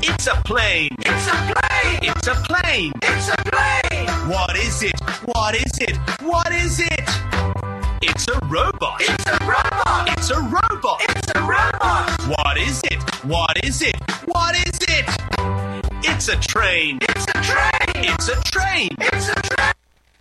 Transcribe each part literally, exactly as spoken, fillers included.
It's a plane. It's a plane. It's a plane. It's a plane. What is it? What is it? What is it? It's a robot. It's a robot. It's a robot. It's a robot. What is it? What is it? What is it? It's a train. It's a train. It's a train. It's a train.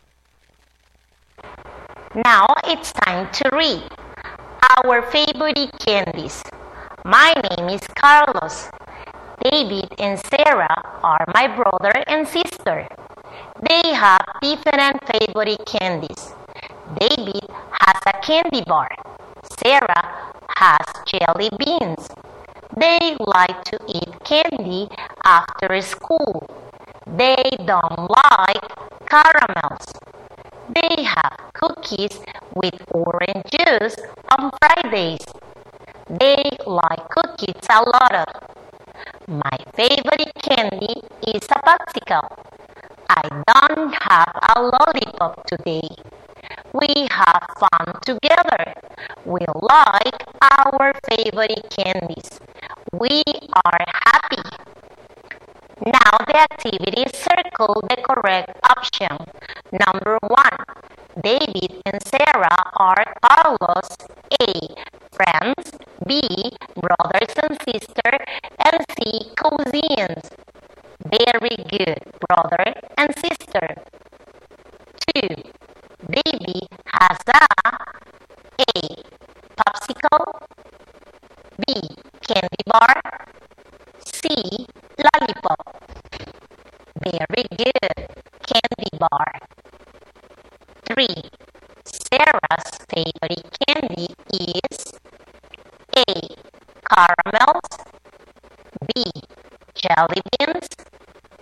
Now it's time to read our favorite candies. My name is Carlos. David and Sarah are my brother and sister. They have different favorite candies. David has a candy bar. Sarah has jelly beans. They like to eat candy after school. They don't like caramels. They have cookies with orange juice on Fridays. They like cookies a lot. My favorite candy is a popsicle. I don't have a lollipop today. We have fun together. We like our favorite candies. We are happy. Now the activity is circle the correct option. Number one, David and Sarah are Carlos. A. Friends. B. Brothers and sisters. And C. Cousins. Very good, brother and sister. Two. David has a A. Popsicle. B. Candy bar. C. Lollipop. Very good, candy bar. Three. Sarah's favorite candy is A. Caramels. B. Jelly beans.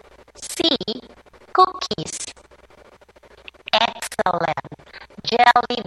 C. Cookies. Excellent. Jelly